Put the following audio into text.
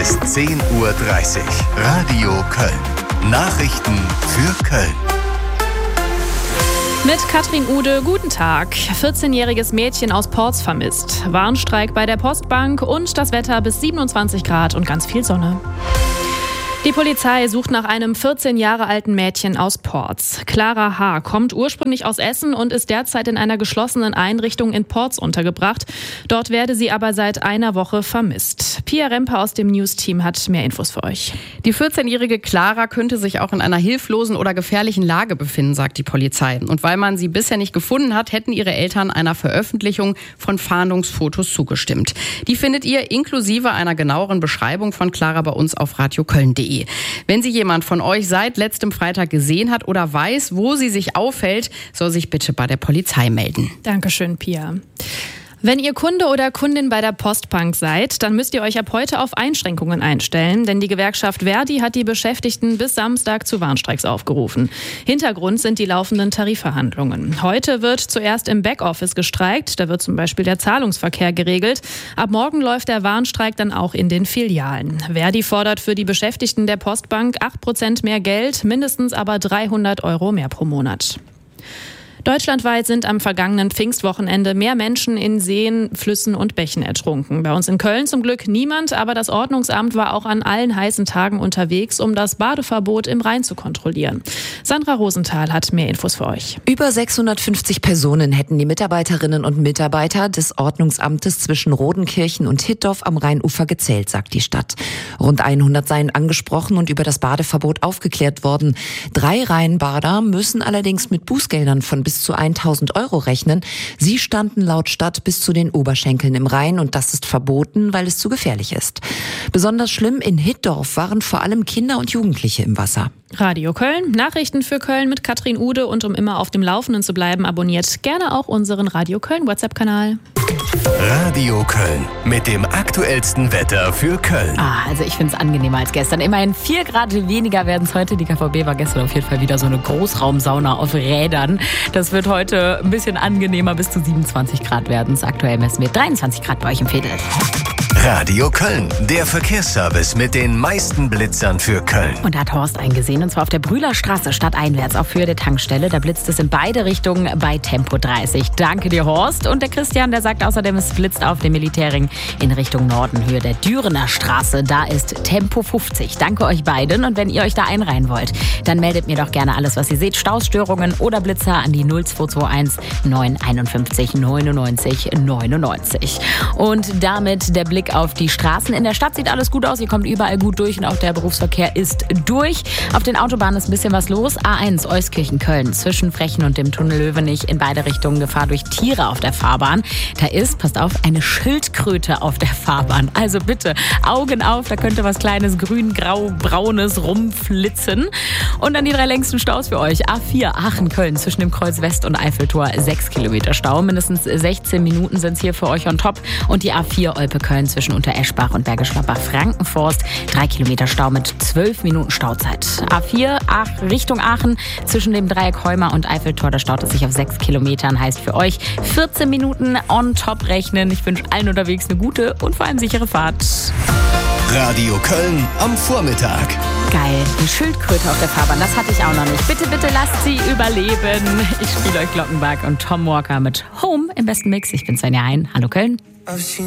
bis 10:30 Uhr. Radio Köln. Nachrichten für Köln. Mit Katrin Ude, guten Tag. 14-jähriges Mädchen aus Porz vermisst. Warnstreik bei der Postbank und das Wetter bis 27 Grad und ganz viel Sonne. Die Polizei sucht nach einem 14 Jahre alten Mädchen aus Porz. Clara H. kommt ursprünglich aus Essen und ist derzeit in einer geschlossenen Einrichtung in Porz untergebracht. Dort werde sie aber seit einer Woche vermisst. Pia Rempe aus dem News-Team hat mehr Infos für euch. Die 14-jährige Clara könnte sich auch in einer hilflosen oder gefährlichen Lage befinden, sagt die Polizei. Und weil man sie bisher nicht gefunden hat, hätten ihre Eltern einer Veröffentlichung von Fahndungsfotos zugestimmt. Die findet ihr inklusive einer genaueren Beschreibung von Clara bei uns auf radioköln.de. Wenn sie jemand von euch seit letztem Freitag gesehen hat oder weiß, wo sie sich aufhält, soll sich bitte bei der Polizei melden. Dankeschön, Pia. Wenn ihr Kunde oder Kundin bei der Postbank seid, dann müsst ihr euch ab heute auf Einschränkungen einstellen, denn die Gewerkschaft Verdi hat die Beschäftigten bis Samstag zu Warnstreiks aufgerufen. Hintergrund sind die laufenden Tarifverhandlungen. Heute wird zuerst im Backoffice gestreikt, da wird zum Beispiel der Zahlungsverkehr geregelt. Ab morgen läuft der Warnstreik dann auch in den Filialen. Verdi fordert für die Beschäftigten der Postbank 8% mehr Geld, mindestens aber 300 € mehr pro Monat. Deutschlandweit sind am vergangenen Pfingstwochenende mehr Menschen in Seen, Flüssen und Bächen ertrunken. Bei uns in Köln zum Glück niemand, aber das Ordnungsamt war auch an allen heißen Tagen unterwegs, um das Badeverbot im Rhein zu kontrollieren. Sandra Rosenthal hat mehr Infos für euch. Über 650 Personen hätten die Mitarbeiterinnen und Mitarbeiter des Ordnungsamtes zwischen Rodenkirchen und Hittorf am Rheinufer gezählt, sagt die Stadt. Rund 100 seien angesprochen und über das Badeverbot aufgeklärt worden. 3 Rheinbader müssen allerdings mit Bußgeldern von bis zu 1.000 € rechnen. Sie standen laut Stadt bis zu den Oberschenkeln im Rhein und das ist verboten, weil es zu gefährlich ist. Besonders schlimm in Hittorf waren vor allem Kinder und Jugendliche im Wasser. Radio Köln, Nachrichten für Köln mit Katrin Ude, und um immer auf dem Laufenden zu bleiben, abonniert gerne auch unseren Radio Köln WhatsApp-Kanal. Radio Köln mit dem aktuellsten Wetter für Köln. Also ich finde es angenehmer als gestern. Immerhin 4 Grad weniger werden es heute. Die KVB war gestern auf jeden Fall wieder so eine Großraumsauna auf Rädern. Das wird heute ein bisschen angenehmer, bis zu 27 Grad werden es. Aktuell messen wir 23 Grad bei euch im Viertel. Radio Köln, der Verkehrsservice mit den meisten Blitzern für Köln. Und da hat Horst eingesehen, und zwar auf der Brühlerstraße stadteinwärts auf Höhe der Tankstelle. Da blitzt es in beide Richtungen bei Tempo 30. Danke dir, Horst. Und der Christian, der sagt außerdem, es blitzt auf dem Militärring in Richtung Norden, Höhe der Dürener Straße. Da ist Tempo 50. Danke euch beiden. Und wenn ihr euch da einreihen wollt, dann meldet mir doch gerne alles, was ihr seht. Staus, Störungen oder Blitzer an die 0221 951 99 99. Und damit der Blick auf die Straßen. In der Stadt sieht alles gut aus. Ihr kommt überall gut durch und auch der Berufsverkehr ist durch. Auf den Autobahnen ist ein bisschen was los. A1 Euskirchen-Köln zwischen Frechen und dem Tunnel Löwenich in beide Richtungen Gefahr durch Tiere auf der Fahrbahn. Da ist, passt auf, eine Schildkröte auf der Fahrbahn. Also bitte Augen auf, da könnte was Kleines grün-grau-braunes rumflitzen. Und dann die 3 längsten Staus für euch. A4 Aachen-Köln zwischen dem Kreuz West und Eiffeltor 6 Kilometer Stau. Mindestens 16 Minuten sind es hier für euch on top. Und die A4 Olpe-Köln zwischen Untereschbach und Bergisch Gladbach-Frankenforst 3 Kilometer Stau mit 12 Minuten Stauzeit. A4 Richtung Aachen zwischen dem Dreieck Heumer und Eiffeltor, da staut es sich auf 6 Kilometern. Heißt für euch 14 Minuten on top rechnen. Ich wünsche allen unterwegs eine gute und vor allem sichere Fahrt. Radio Köln am Vormittag. Geil, eine Schildkröte auf der Fahrbahn, das hatte ich auch noch nicht. Bitte, bitte lasst sie überleben. Ich spiele euch Glockenberg und Tom Walker mit Home im besten Mix. Ich bin Svenja Hein. Hallo Köln.